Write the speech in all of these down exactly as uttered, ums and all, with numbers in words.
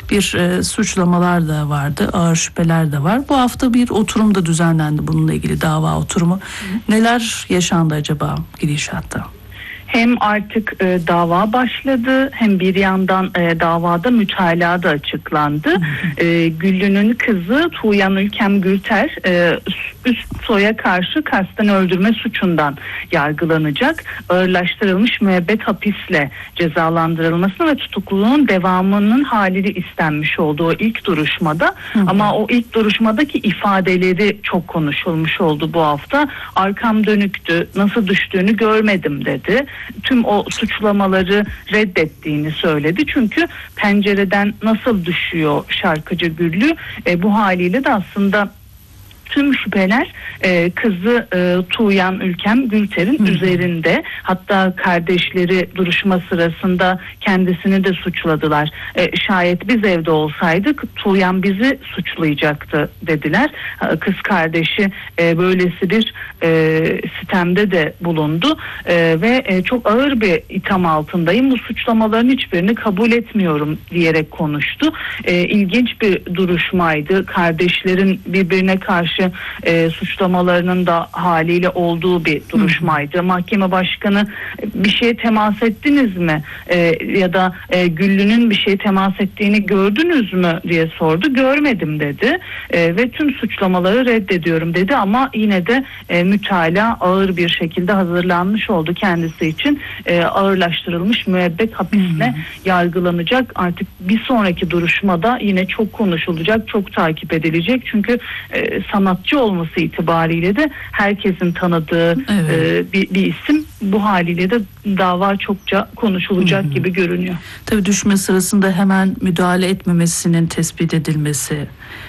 bir e, suçlamalar da vardı, ağır şüpheler de var. Bu hafta bir oturum da düzenlendi bununla ilgili, dava oturumu. Hı. Neler yaşandı acaba gidişatta? Hem artık e, dava başladı, hem bir yandan e, davada mütalaa da açıklandı. E, Güllü'nün kızı Tuğyan Ülkem Gülter e, üst soya karşı kasten öldürme suçundan yargılanacak. Ağırlaştırılmış müebbet hapisle cezalandırılmasına ve tutukluluğun devamının halini istenmiş olduğu o ilk duruşmada. Hı hı. Ama o ilk duruşmadaki ifadeleri çok konuşulmuş oldu bu hafta. Arkam dönüktü, nasıl düştüğünü görmedim dedi. Tüm o suçlamaları reddettiğini söyledi. Çünkü pencereden nasıl düşüyor şarkıcı Güllü? E, bu haliyle de aslında tüm şüpheler e, kızı e, Tuğyan Ülkem Gülter'in Hı-hı. üzerinde. Hatta kardeşleri duruşma sırasında kendisini de suçladılar. E, şayet biz evde olsaydık Tuğyan bizi suçlayacaktı dediler. Kız kardeşi e, böylesi bir e, sitemde de bulundu e, ve e, çok ağır bir itham altındayım. Bu suçlamaların hiçbirini kabul etmiyorum diyerek konuştu. E, ilginç bir duruşmaydı. Kardeşlerin birbirine karşı E, suçlamalarının da haliyle olduğu bir duruşmaydı. Hı hı. Mahkeme başkanı bir şeye temas ettiniz mi? E, ya da e, Güllü'nün bir şeye temas ettiğini gördünüz mü diye sordu. Görmedim dedi. E, ve tüm suçlamaları reddediyorum dedi ama yine de e, mütalaa ağır bir şekilde hazırlanmış oldu kendisi için. E, ağırlaştırılmış müebbet hapisle hı hı. yargılanacak. Artık bir sonraki duruşmada yine çok konuşulacak, çok takip edilecek. Çünkü e, sanat olması itibariyle de herkesin tanıdığı evet. e, bir, bir isim. Bu haliyle de dava çokça konuşulacak hmm. gibi görünüyor. Tabii düşme sırasında hemen müdahale etmemesinin tespit edilmesi,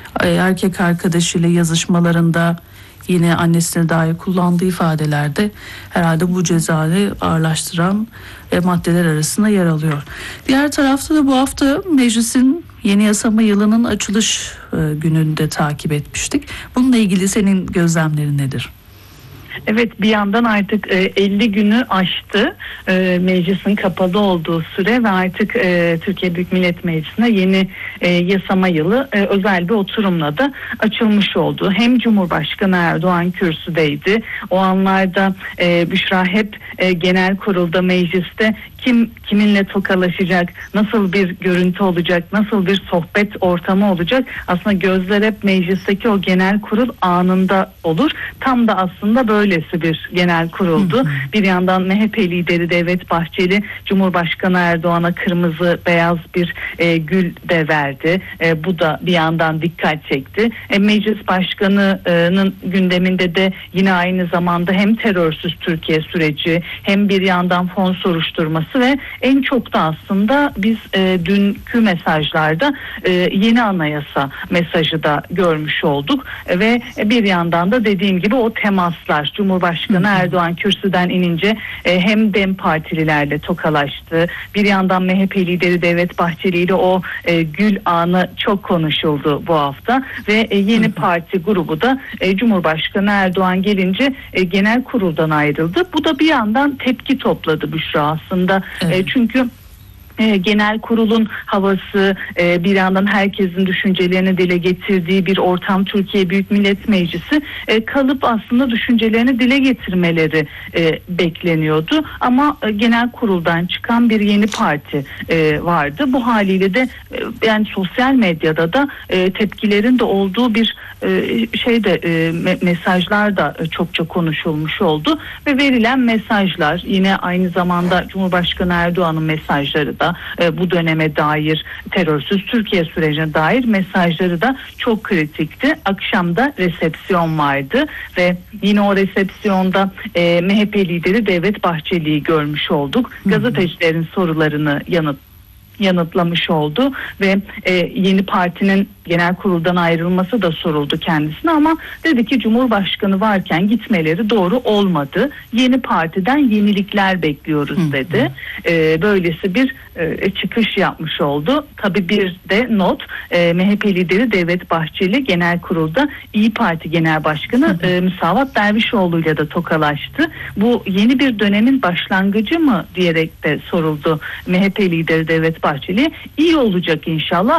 erkek arkadaşıyla yazışmalarında yine annesine dair kullandığı ifadelerde herhalde bu cezayı ağırlaştıran e, maddeler arasında yer alıyor. Diğer tarafta da bu hafta meclisin yeni yasama yılının açılış e, gününde takip etmiştik. Bununla ilgili senin gözlemlerin nedir? Evet, bir yandan artık elli günü aştı meclisin kapalı olduğu süre ve artık Türkiye Büyük Millet Meclisi'ne yeni yasama yılı özel bir oturumla da açılmış oldu. Hem Cumhurbaşkanı Erdoğan kürsüdeydi. O anlarda Büşra hep genel kurulda, mecliste kim kiminle tokalaşacak, nasıl bir görüntü olacak, nasıl bir sohbet ortamı olacak, aslında gözler hep meclisteki o genel kurul anında olur. Tam da aslında böylesi bir genel kuruldu. Hı hı. Bir yandan M H P lideri Devlet Bahçeli Cumhurbaşkanı Erdoğan'a kırmızı beyaz bir e, gül de verdi. E, bu da bir yandan dikkat çekti. E, Meclis Başkanı'nın gündeminde de yine aynı zamanda hem terörsüz Türkiye süreci, hem bir yandan fon soruşturması ve en çok da aslında biz e, dünkü mesajlarda e, yeni anayasa mesajı da görmüş olduk e, ve bir yandan da dediğim gibi o temaslar, Cumhurbaşkanı hı hı. Erdoğan kürsüden inince e, hem DEM partililerle tokalaştı, bir yandan M H P lideri Devlet Bahçeli ile o e, gül anı çok konuşuldu bu hafta ve e, yeni hı hı. parti grubu da e, Cumhurbaşkanı Erdoğan gelince e, genel kuruldan ayrıldı. Bu da bir yandan tepki topladı Büşra aslında. Evet. E, çünkü E, genel kurulun havası, e, bir yandan herkesin düşüncelerini dile getirdiği bir ortam Türkiye Büyük Millet Meclisi, e, kalıp aslında düşüncelerini dile getirmeleri e, bekleniyordu. Ama e, genel kuruldan çıkan bir yeni parti e, vardı. Bu haliyle de e, yani sosyal medyada da e, tepkilerin de olduğu bir e, şeyde e, me- mesajlar da e, çokça konuşulmuş oldu ve verilen mesajlar yine aynı zamanda Cumhurbaşkanı Erdoğan'ın mesajları da e, bu döneme dair, terörsüz Türkiye sürecine dair mesajları da çok kritikti. Akşamda resepsiyon vardı ve yine o resepsiyonda e, M H P lideri Devlet Bahçeli'yi görmüş olduk. Gazetecilerin sorularını yanıt yanıtlamış oldu ve e, yeni partinin genel kuruldan ayrılması da soruldu kendisine ama dedi ki Cumhurbaşkanı varken gitmeleri doğru olmadı. Yeni partiden yenilikler bekliyoruz dedi. E, böylesi bir e, çıkış yapmış oldu. Tabii bir de not, e, M H P lideri Devlet Bahçeli genel kurulda İyi Parti Genel Başkanı e, Müsavat Dervişoğlu ile de tokalaştı. Bu yeni bir dönemin başlangıcı mı diyerek de soruldu M H P lideri Devlet Bahçeli. İyi olacak inşallah.